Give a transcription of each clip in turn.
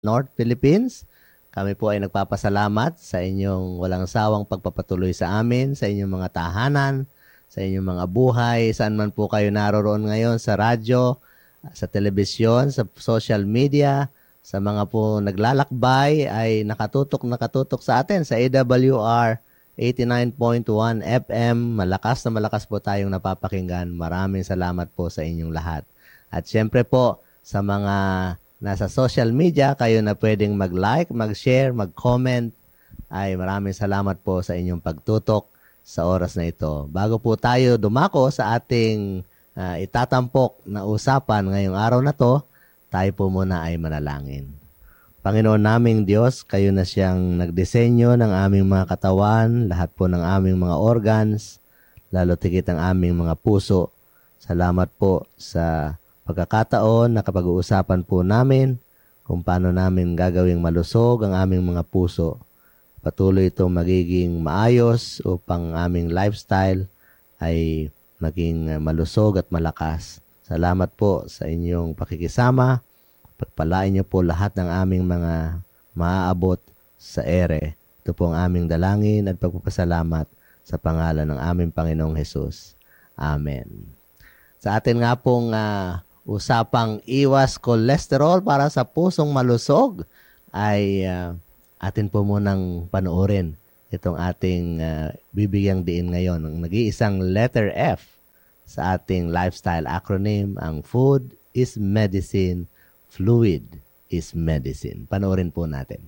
North Philippines. Kami po ay nagpapasalamat sa inyong walang sawang pagpapatuloy sa amin, sa inyong mga tahanan, sa inyong mga buhay, saan man po kayo naroroon ngayon, sa radyo, sa telebisyon, sa social media, sa mga po naglalakbay ay nakatutok sa atin sa AWR 89.1 FM. Malakas na malakas po tayong napapakinggan. Maraming salamat po sa inyong lahat. At syempre po, sa mga nasa social media, kayo na pwedeng mag-like, mag-share, mag-comment, ay maraming salamat po sa inyong pagtutok sa oras na ito. Bago po tayo dumako sa ating itatampok na usapan ngayong araw na to, tayo po muna ay manalangin. Panginoon naming Diyos, kayo na siyang nagdisenyo ng aming mga katawan, lahat po ng aming mga organs, lalo tigit ang aming mga puso. Salamat po sa pagkakataon na kapag-uusapan po namin kung paano namin gagawing malusog ang aming mga puso. Patuloy itong magiging maayos upang aming lifestyle ay maging malusog at malakas. Salamat po sa inyong pakikisama. Pagpalain niyo po lahat ng aming mga maaabot sa ere. Ito po ang aming dalangin at pagpapasalamat sa pangalan ng aming Panginoong Hesus. Amen. Sa atin nga pong usapang iwas cholesterol para sa pusong malusog ay atin po munang panoorin itong ating bibigyang diin ngayon. Ang nag-iisang letter F sa ating lifestyle acronym, ang food is medicine, fluid is medicine. Panoorin po natin.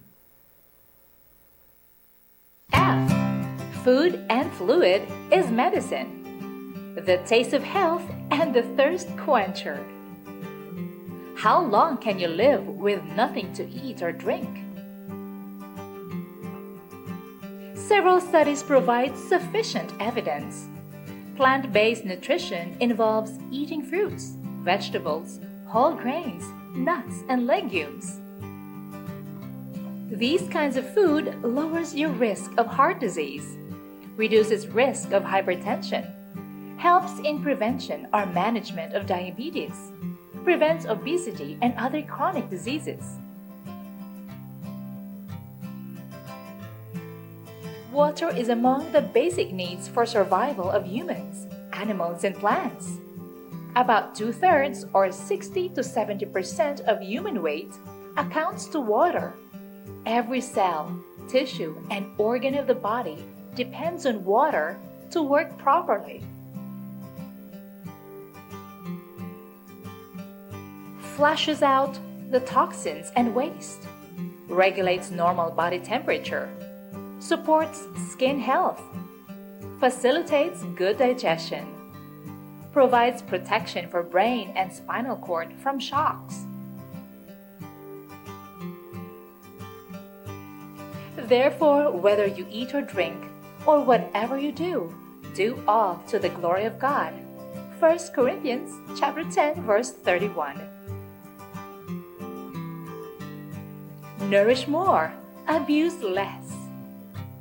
F. Food and fluid is medicine. The taste of health and the thirst quencher. How long can you live with nothing to eat or drink? Several studies provide sufficient evidence. Plant-based nutrition involves eating fruits, vegetables, whole grains, nuts, and legumes. These kinds of food lowers your risk of heart disease, reduces risk of hypertension, helps in prevention or management of diabetes, prevents obesity and other chronic diseases. Water is among the basic needs for survival of humans, animals, and plants. About 2/3 or 60 to 70% of human weight accounts to water. Every cell, tissue, and organ of the body depends on water to work properly. Flushes out the toxins and waste, regulates normal body temperature, supports skin health, facilitates good digestion, provides protection for brain and spinal cord from shocks. Therefore, whether you eat or drink, or whatever you do all to the glory of God. 1 Corinthians chapter 10, verse 31. Nourish more, abuse less.